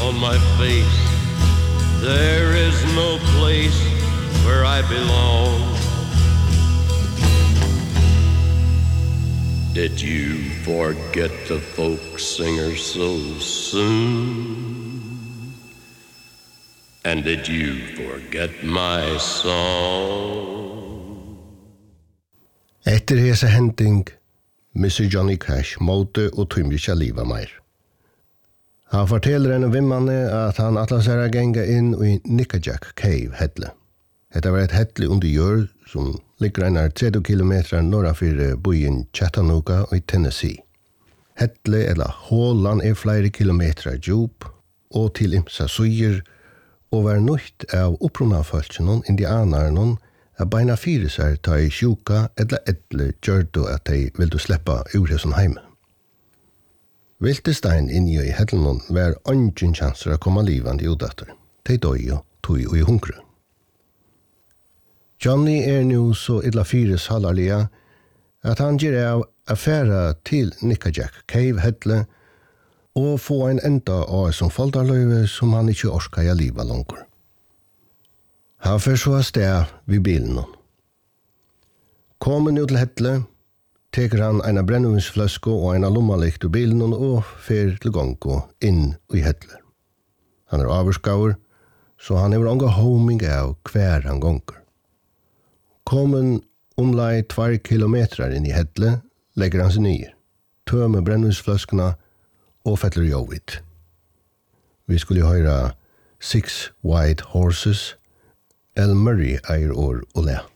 on my face. There is no place where I belong. Did you forget the folk singer so soon? And did you forget my song? Etter hese hending misser Johnny Cash måte og tømmer ikke livet mer. Han forteller en vimmane at han atlas er genga inn i Nickajack Cave hedle. Dette var et hedle under jord som ligger enn 30 kilometer norrafyr byen Chattanooga i Tennessee. Hedle eller hålan er flere kilometer djup og til imsa suger og var nøyt av opprunnafølsjonen indianarnon at beina fire seg ta i sjuka eller gjørdo at de ville sleppa ur hesson heime. Viltestein inni i hedlenon var ungen chanser å komme livande udatter. De døy og tog i hungre. Johnny er nu så illa fyres hallarliga at han gir av affæra til Nickajack Cave hedle og få en enda av som foldarløyve som han ikke orska i liva langer. Han får så sted vid bilen. Kommer nu til hedle, teker han en brennevinsfløsko og en lommalikt ur bilen og fer til gongo inn i hedle. Han er avurskaur, så han er unga homing av hver han gonger. Kommer omlai 2 kilometer inn i hedle, legger han seg nyer, tømer brennevinsfløskene og fettler jobbit. Vi skulle høyra 6 White Horses, El Murray eier år og le.